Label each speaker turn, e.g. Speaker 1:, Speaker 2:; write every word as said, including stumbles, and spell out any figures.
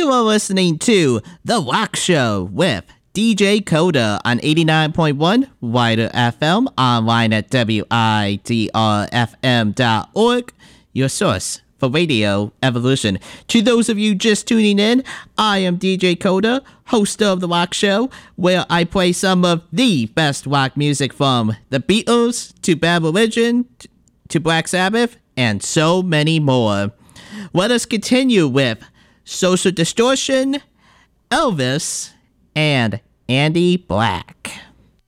Speaker 1: You are listening to The Rock Show with D J Coda on eighty-nine point one Wider F M, online at W I D R F M dot org, your source for radio evolution. To those of you just tuning in, I am D J Coda, host of The Rock Show, where I play some of the best rock music from the Beatles to Bad Religion to Black Sabbath and so many more. Let us continue with Social Distortion, Elvis, and Andy Black.